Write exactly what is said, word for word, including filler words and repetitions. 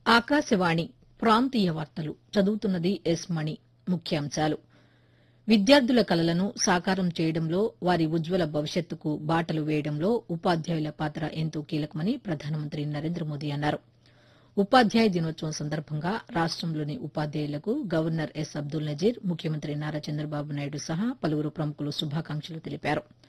ఆకాశవాణి ప్రాంతీయ వార్తలు చదువుతున్నది ఎస్ మణి. ముఖ్యాంశాలు విద్యార్థుల కలలను సాకారం చేయడంలో వారి ఉజ్వల భవిష్యత్తుకు బాటలు వేయడంలో ఉపాధ్యాయుల పాత్ర ఎంతో కీలకమని ప్రధానమంత్రి నరేంద్ర మోదీ అన్నారు. ఉపాధ్యాయ దినోత్సవం సందర్భంగా రాష్టంలోని ఉపాధ్యాయులకు గవర్నర్ ఎస్ అబ్దుల్ నజీర్, ముఖ్యమంత్రి నారా చంద్రబాబు నాయుడు సహా పలువురు ప్రముఖులు శుభాకాంక్షలు తెలిపారు.